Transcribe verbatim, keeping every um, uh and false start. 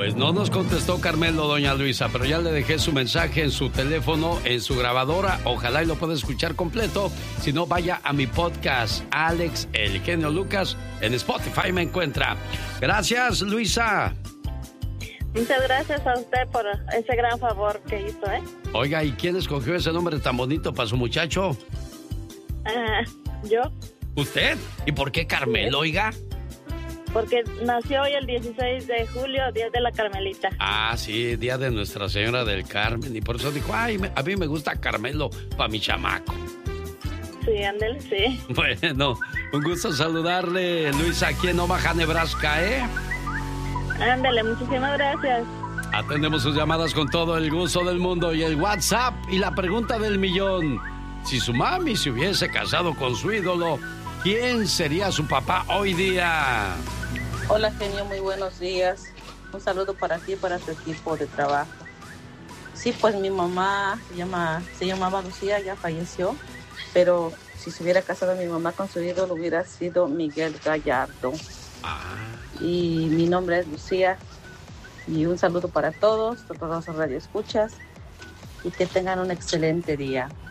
Pues no nos contestó Carmelo, doña Luisa, pero ya le dejé su mensaje en su teléfono, en su grabadora. Ojalá y lo pueda escuchar completo. Si no, vaya a mi podcast, Alex El Genio Lucas. En Spotify me encuentra. Gracias, Luisa. Muchas gracias a usted por ese gran favor que hizo, ¿eh? Oiga, ¿y quién escogió ese nombre tan bonito para su muchacho? Ah, ¿yo? ¿Usted? ¿Y por qué Carmelo, oiga? Porque nació hoy el dieciséis de julio, día de la Carmelita. Ah, sí, día de Nuestra Señora del Carmen. Y por eso dijo, ay, me, a mí me gusta Carmelo para mi chamaco. Sí, ándale, sí. Bueno, un gusto saludarle, Luisa, aquí en Omaha, Nebraska, ¿eh? Ándale, muchísimas gracias. Atendemos sus llamadas con todo el gusto del mundo y el WhatsApp y la pregunta del millón. Si su mami se hubiese casado con su ídolo, ¿quién sería su papá hoy día? Hola, genio, muy buenos días. Un saludo para ti y para tu equipo de trabajo. Sí, pues mi mamá se, llama, se llamaba Lucía, ya falleció, pero si se hubiera casado mi mamá con su ídolo hubiera sido Miguel Gallardo. Ah. Y mi nombre es Lucía. Y un saludo para todos, todos los radioescuchas, y que tengan un excelente día.